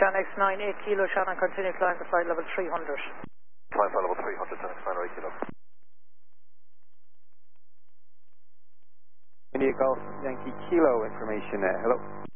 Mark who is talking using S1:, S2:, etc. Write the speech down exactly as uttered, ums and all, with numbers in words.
S1: Shannon X nine, eight kilo, Shannon, continue climb to flight level three hundred.
S2: Climb flight level three hundred, Shannon X nine, eight kilo.
S3: India Golf Yankee Kilo information, uh, hello.